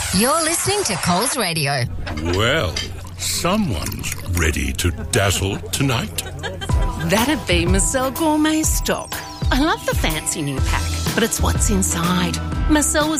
You're listening to Coles Radio. Well, someone's ready to dazzle tonight. That'd be Marcel Gourmet Stock. I love the fancy new pack, but it's what's inside. Marcel was